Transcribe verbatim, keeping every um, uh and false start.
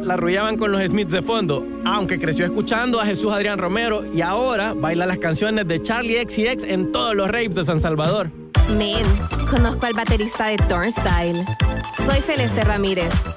la arrullaban con los Smiths de fondo, aunque creció escuchando a Jesús Adrián Romero y ahora baila las canciones de Charlie X C X en todos los raves de San Salvador. Men, conozco al baterista de Turnstile. Soy Celeste Ramírez.